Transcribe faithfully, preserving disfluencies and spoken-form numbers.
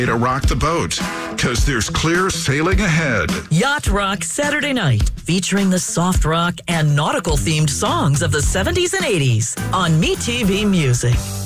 to rock the boat, because there's clear sailing ahead. Yacht Rock Saturday night, featuring the soft rock and nautical-themed songs of the seventies and eighties on MeTV Music.